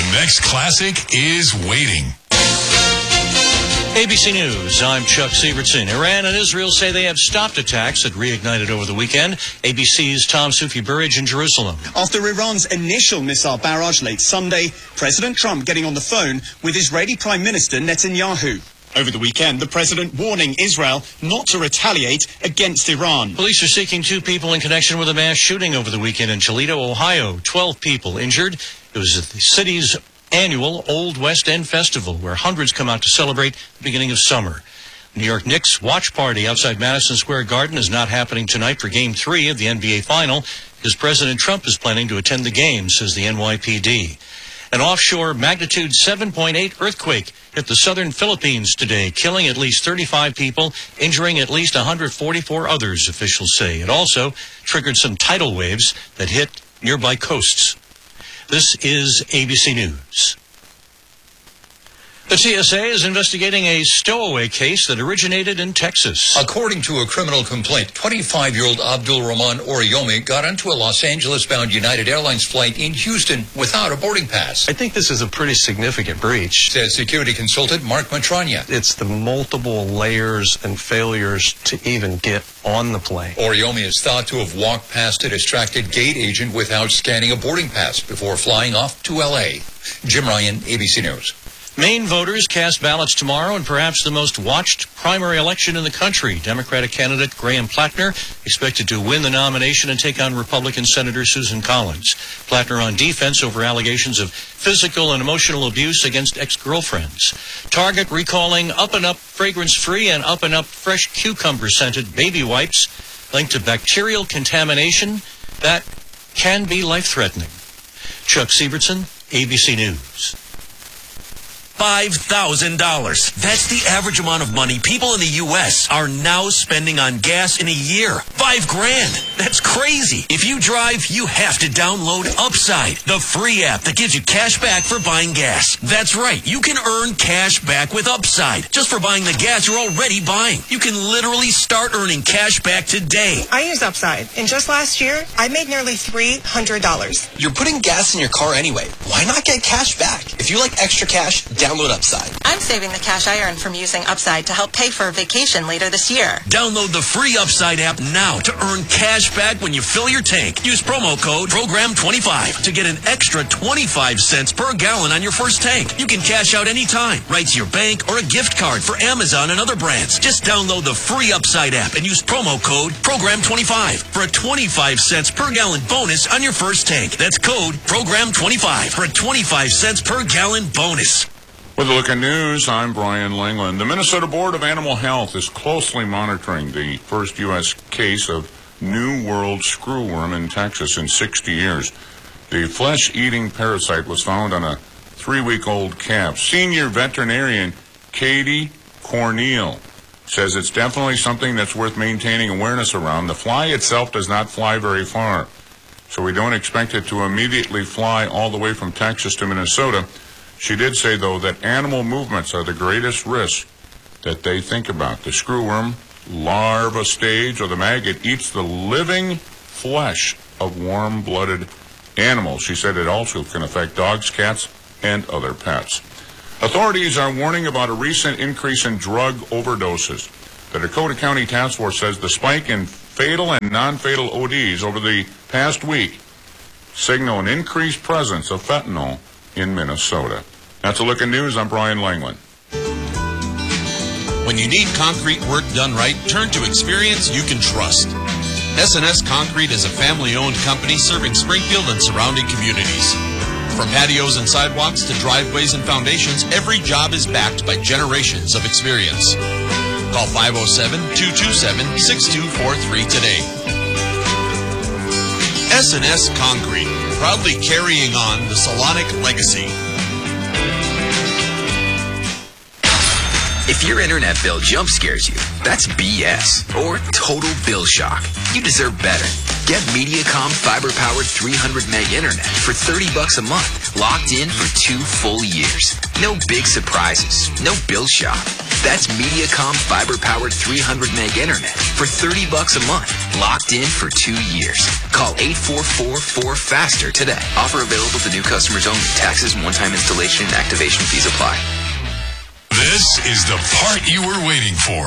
The next classic is waiting. ABC News, I'm Chuck Sievertson. Iran and Israel say they have stopped attacks that reignited over the weekend. ABC's Tom Soufi-Burridge in Jerusalem. After Iran's initial missile barrage late Sunday, President Trump getting on the phone with Israeli Prime Minister Netanyahu. Over the weekend, the president warning Israel not to retaliate against Iran. Police are seeking 2 people in connection with a mass shooting over the weekend in Toledo, Ohio. 12 people injured. It was at the city's annual Old West End Festival, where hundreds come out to celebrate the beginning of summer. New York Knicks watch party outside Madison Square Garden is not happening tonight for Game 3 of the NBA Final, because President Trump is planning to attend the game, says the NYPD. An offshore magnitude 7.8 earthquake hit the southern Philippines today, killing at least 35 people, injuring at least 144 others, officials say. It also triggered some tidal waves that hit nearby coasts. This is ABC News. The TSA is investigating a stowaway case that originated in Texas. According to a criminal complaint, 25-year-old Abdul Rahman Oriyomi got onto a Los Angeles-bound United Airlines flight in Houston without a boarding pass. I think this is a pretty significant breach, says security consultant Mark Matranya. It's the multiple layers and failures to even get on the plane. Oriyomi is thought to have walked past a distracted gate agent without scanning a boarding pass before flying off to L.A. Jim Ryan, ABC News. Maine voters cast ballots tomorrow in perhaps the most watched primary election in the country. Democratic candidate Graham Plattner expected to win the nomination and take on Republican Senator Susan Collins. Plattner on defense over allegations of physical and emotional abuse against ex-girlfriends. Target recalling Up and Up fragrance-free and Up and Up fresh cucumber-scented baby wipes linked to bacterial contamination that can be life-threatening. Chuck Sievertson, ABC News. $5,000. That's the average amount of money people in the U.S. are now spending on gas in a year. $5,000. That's crazy. If you drive, you have to download Upside, the free app that gives you cash back for buying gas. That's right. You can earn cash back with Upside just for buying the gas you're already buying. You can literally start earning cash back today. I use Upside, and just last year, I made nearly $300. You're putting gas in your car anyway. Why not get cash back? If you like extra cash, download Upside. I'm saving the cash I earn from using Upside to help pay for a vacation later this year. Download the free Upside app now to earn cash back when you fill your tank. Use promo code PROGRAM25 to get an extra 25 cents per gallon on your first tank. You can cash out anytime, right to your bank, or a gift card for Amazon and other brands. Just download the free Upside app and use promo code PROGRAM25 for a 25 cents per gallon bonus on your first tank. That's code PROGRAM25 for a 25 cents per gallon bonus. With a look at news, I'm Brian Langland. The Minnesota Board of Animal Health is closely monitoring the first U.S. case of New World screwworm in Texas in 60 years. The flesh-eating parasite was found on a 3-week-old calf. Senior veterinarian Katie Cornell says it's definitely something that's worth maintaining awareness around. The fly itself does not fly very far, so we don't expect it to immediately fly all the way from Texas to Minnesota. She did say, though, that animal movements are the greatest risk that they think about. The screwworm larva stage, or the maggot, eats the living flesh of warm-blooded animals. She said it also can affect dogs, cats, and other pets. Authorities are warning about a recent increase in drug overdoses. The Dakota County Task Force says the spike in fatal and non-fatal ODs over the past week signal an increased presence of fentanyl in Minnesota. That's a look at news. I'm Brian Langland. When you need concrete work done right, turn to experience you can trust. S&S Concrete is a family-owned company serving Springfield and surrounding communities. From patios and sidewalks to driveways and foundations, every job is backed by generations of experience. Call 507-227-6243 today. S&S Concrete, proudly carrying on the Solonic legacy. If your internet bill jump scares you, that's BS or total bill shock. You deserve better. Get Mediacom fiber-powered 300 meg internet for $30 a month, locked in for 2 full years. No big surprises, no bill shock. That's Mediacom fiber-powered 300 meg internet for $30 a month. Locked in for 2 years. Call 844-4FASTER today. Offer available to new customers only. Taxes and one-time installation and activation fees apply. This is the part you were waiting for.